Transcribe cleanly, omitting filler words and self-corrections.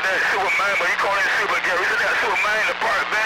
that Superman, but he calling Superman. Isn't that Superman, the part